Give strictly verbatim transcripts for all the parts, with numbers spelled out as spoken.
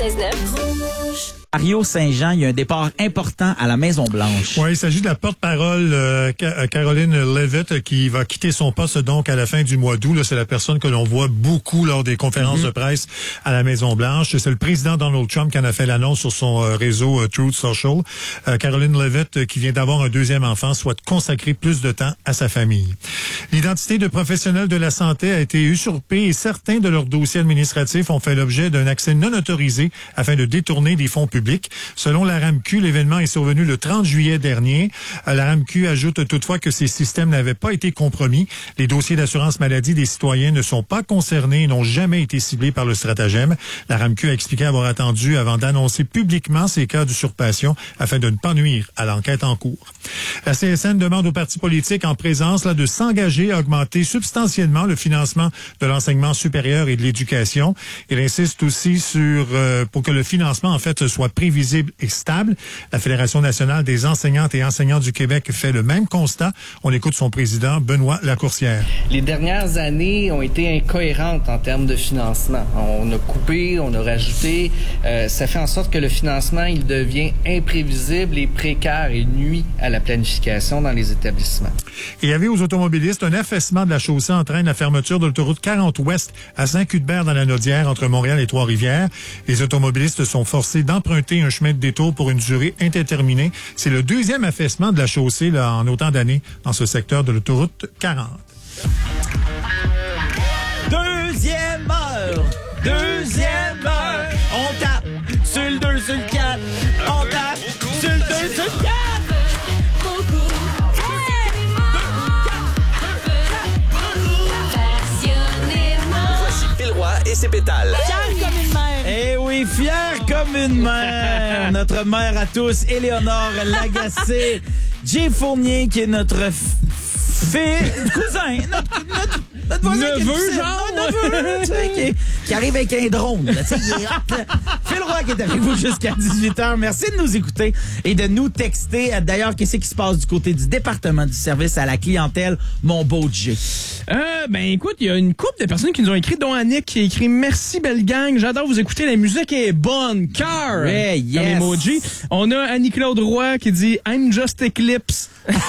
quatre-vingt-quinze neuf. Mario Saint-Jean, il y a un départ important à la Maison-Blanche. Oui, il s'agit de la porte-parole euh, Caroline Leavitt qui va quitter son poste donc à la fin du mois d'août. Là, c'est la personne que l'on voit beaucoup lors des conférences mm-hmm. de presse à la Maison-Blanche. C'est le président Donald Trump qui en a fait l'annonce sur son euh, réseau euh, Truth Social. Euh, Caroline Leavitt, euh, qui vient d'avoir un deuxième enfant, souhaite consacrer plus de temps à sa famille. L'identité de professionnels de la santé a été usurpée et certains de leurs dossiers administratifs ont fait l'objet d'un accès non autorisé afin de détourner des fonds publics. Selon la R A M Q, l'événement est survenu le trente juillet dernier. La R A M Q ajoute toutefois que ces systèmes n'avaient pas été compromis. Les dossiers d'assurance maladie des citoyens ne sont pas concernés et n'ont jamais été ciblés par le stratagème. La R A M Q a expliqué avoir attendu avant d'annoncer publiquement ces cas d'usurpation afin de ne pas nuire à l'enquête en cours. La C S N demande aux partis politiques en présence là, de s'engager à augmenter substantiellement le financement de l'enseignement supérieur et de l'éducation. Il insiste aussi sur euh, pour que le financement en fait soit prévisible et stable. La Fédération nationale des enseignantes et enseignants du Québec fait le même constat. On écoute son président, Benoît Lacourcière. Les dernières années ont été incohérentes en termes de financement. On a coupé, on a rajouté. Euh, ça fait en sorte que le financement, il devient imprévisible et précaire et nuit à la planification dans les établissements. Il y avait aux automobilistes un affaissement de la chaussée entraîne la fermeture de l'autoroute quarante Ouest à Saint-Cuthbert dans la Naudière entre Montréal et Trois-Rivières. Les automobilistes sont forcés d'emprunter un chemin de détour pour une durée indéterminée. C'est le deuxième affaissement de la chaussée là, en autant d'années dans ce secteur de l'autoroute quarante. Deuxième heure! Deuxième heure! On tape sur le deux, sur le quatre. On tape sur le deux, sur le quatre. Et ses pétales. Fière comme une mère. Eh oui, fière comme une mère. Notre mère à tous, Éléonore Lagacé. Jay Fournier, qui est notre f- fille, cousin, notre, notre, notre voisin neveu, genre. Neveu, tu sais, qui, qui arrive avec un drone. Là, tu sais, il est hot, là. Phil Roy qui est avec vous jusqu'à dix-huit heures. Merci de nous écouter et de nous texter. D'ailleurs, qu'est-ce qui se passe du côté du département du service à la clientèle, mon beau Jay? Euh, ben écoute, il y a une couple de personnes qui nous ont écrit, dont Annick qui a écrit « Merci, belle gang, j'adore vous écouter, la musique est bonne, car! Ouais, yes. Comme emoji. On a Annie-Claude Roy qui dit « I'm just Eclipse ».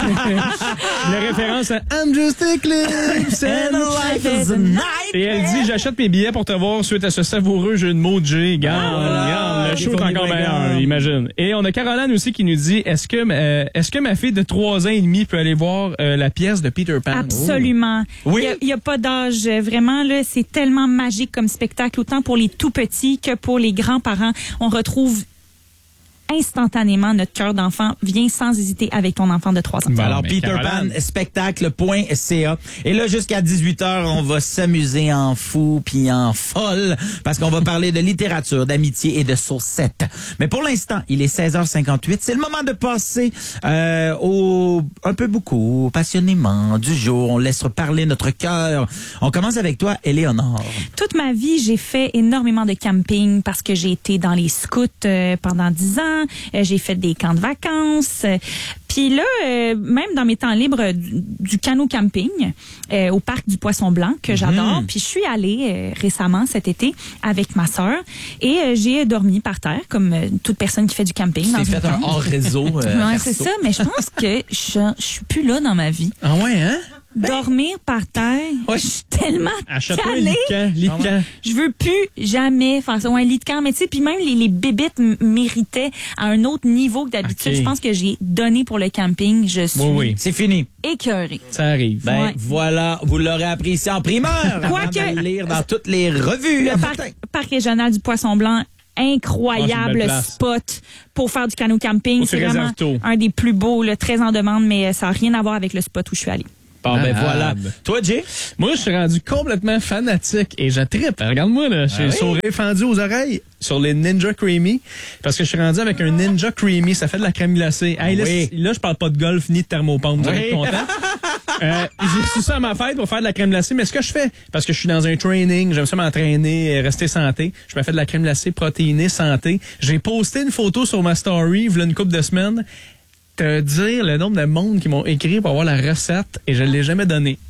La référence à « I'm just Eclipse and life is a night ». Et elle dit « J'achète mes billets pour te voir suite à ce savoureux jeu de mots de Jay. Garde, Ah, garde, le show est encore meilleur, meilleur. imagine. » Et on a Caroline aussi qui nous dit « Est-ce que, euh, est-ce que ma fille de trois ans et demi peut aller voir euh, la pièce de Peter Pan? » Absolument. Oui. Il n'y a, a pas d'âge. Vraiment, là, c'est tellement magique comme spectacle, autant pour les tout petits que pour les grands-parents. On retrouve instantanément notre cœur d'enfant. Viens sans hésiter avec ton enfant de trois ans. Bon, Alors, mais Peter Caroline. Pan, spectacle point c a. Et là, jusqu'à dix-huit heures, on va s'amuser en fou puis en folle parce qu'on va parler de littérature, d'amitié et de saucettes. Mais pour l'instant, il est seize heures cinquante-huit. C'est le moment de passer euh, au un peu beaucoup, passionnément, du jour. On laisse parler notre cœur. On commence avec toi, Éléonore. Toute ma vie, j'ai fait énormément de camping parce que j'ai été dans les scouts euh, pendant dix ans. Euh, j'ai fait des camps de vacances. Euh, Puis là, euh, même dans mes temps libres, euh, du, du canot camping euh, au parc du Poisson Blanc que j'adore. Puis je suis allée euh, récemment cet été avec ma sœur et euh, j'ai dormi par terre comme euh, toute personne qui fait du camping. Tu dans t'es une fait un tente. hors-réseau. Euh, Ouais, perso. c'est ça, mais je pense que je, je suis plus là dans ma vie. Ah ouais, hein? Dormir par terre, Ouais. je suis tellement Achète-toi un calée. lit de camp, lit de camp. Je veux plus jamais faire ça. Ouais, un lit de camp, mais tu sais, puis même les, les bébites m- méritaient à un autre niveau que d'habitude. Ok. Je pense que j'ai donné pour le camping. Je suis Oui, oui. C'est fini. écœurée. Ça arrive. Ben Ouais. voilà, vous l'aurez appris ici en primeur. avant Quoique- de le lire dans toutes les revues. Le parc, parc régional du Poisson Blanc, Ah, c'est une incroyable belle place. spot pour faire du canot camping. Faut que tu C'est vraiment réserves tôt. un des plus beaux, là, très en demande, mais ça n'a rien à voir avec le spot où je suis allée. Bon, ben Ah, voilà. ah. Toi, Jay? Moi, je suis rendu complètement fanatique et je trippe. Regarde-moi, là. J'ai Ah le oui? sourire fendu aux oreilles sur les Ninja Creamy parce que je suis rendu avec un Ninja Creamy. Ça fait de la crème glacée. Hey, là, Oui. c- là, je parle pas de golf ni de thermopompe. Vous allez Oui. être content. Euh, j'ai su ça à ma fête pour faire de la crème glacée. Mais ce que je fais, parce que je suis dans un training, j'aime ça m'entraîner, euh, rester santé. Je me fais de la crème glacée protéinée, santé. J'ai posté une photo sur ma story, v'là une couple de semaines. Te dire le nombre de monde qui m'ont écrit pour avoir la recette et je l'ai jamais donné.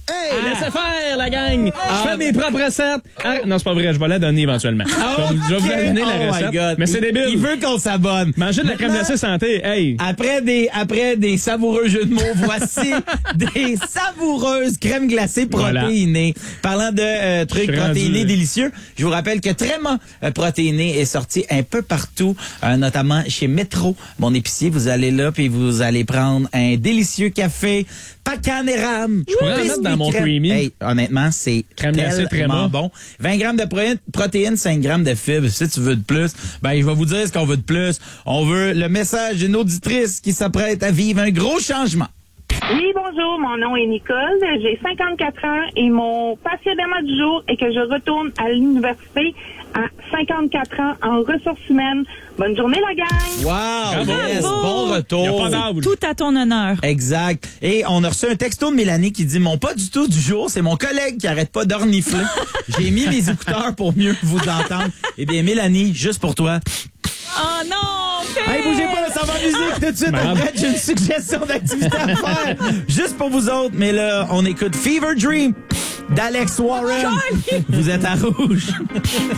Hey, laissez faire, la gang! Je fais mes propres recettes. Ah, non, c'est pas vrai, je vais la donner éventuellement. Ah, Je vais- je vais vous ok. donner la Oh my recette. God. Mais c'est Il- débile. Il veut qu'on s'abonne. Manger de la crème Maintenant, glacée santé, hey! Après des, après des savoureux jeux de mots, voici des savoureuses crèmes glacées Voilà. protéinées. Parlant de euh, trucs Je suis rendu- protéinés délicieux, je vous rappelle que Tréma euh, protéiné est sorti un peu partout, euh, notamment chez Métro, mon épicier. Vous allez là, puis vous allez prendre un délicieux café Pacan érable. Je pourrais en mettre dans mon creamy. Hey, honnêtement, c'est Crème glacée tellement Tréma. bon. vingt grammes de proé- protéines, cinq grammes de fibres. Si tu veux de plus, ben je vais vous dire ce qu'on veut de plus. On veut le message d'une auditrice qui s'apprête à vivre un gros changement. Oui, bonjour, mon nom est Nicole, j'ai cinquante-quatre ans et mon passionnément du jour est que je retourne à l'université à cinquante-quatre ans en ressources humaines. Bonne journée, la gang! Wow! Bravo! Yes, bon Il n'y retour. a pas d'âge. Tout à ton honneur. Exact. Et on a reçu un texto de Mélanie qui dit « Mon pas du tout du jour, c'est mon collègue qui arrête pas d'ornifler. J'ai mis mes écouteurs pour mieux vous entendre. » Eh bien, Mélanie, juste pour toi. Oh non! Phil! Hey, bougez pas, ça va en musique tout de suite. Madame. Après, j'ai une suggestion d'activité à faire. Juste pour vous autres. Mais là, on écoute Fever Dream d'Alex Warren. Vous êtes à rouge.